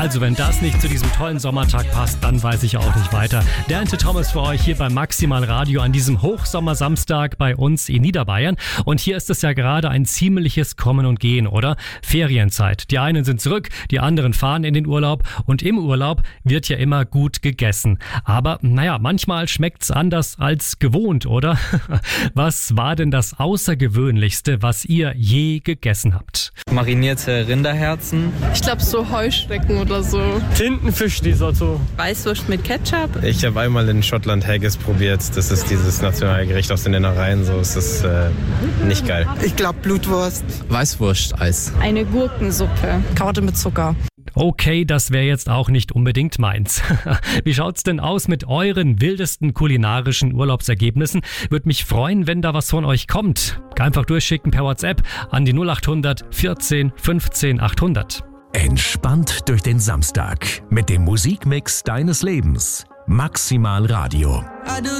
Also wenn das nicht zu diesem tollen Sommertag passt, dann weiß ich auch nicht weiter. Der Ante Thomas für euch hier bei Maximal Radio an diesem Hochsommersamstag bei uns in Niederbayern. Und hier ist es ja gerade ein ziemliches Kommen und Gehen, oder? Ferienzeit. Die einen sind zurück, die anderen fahren in den Urlaub. Und im Urlaub wird ja immer gut gegessen. Aber naja, manchmal schmeckt's anders als gewohnt, oder? Was war denn das Außergewöhnlichste, was ihr je gegessen habt? Marinierte Rinderherzen. Ich glaube so Heuschrecken oder so. Tintenfischrisotto. Weißwurst mit Ketchup. Ich habe einmal in Schottland Haggis probiert. Das ist dieses Nationalgericht aus den Innereien. So ist es nicht geil. Ich glaube Blutwurst. Weißwursteis. Eine Gurkensuppe. Karotte mit Zucker. Okay, das wäre jetzt auch nicht unbedingt meins. Wie schaut's denn aus mit euren wildesten kulinarischen Urlaubsergebnissen? Würde mich freuen, wenn da was von euch kommt. Einfach durchschicken per WhatsApp an die 0800 14 15 800. Entspannt durch den Samstag mit dem Musikmix deines Lebens. Maximal Radio. I do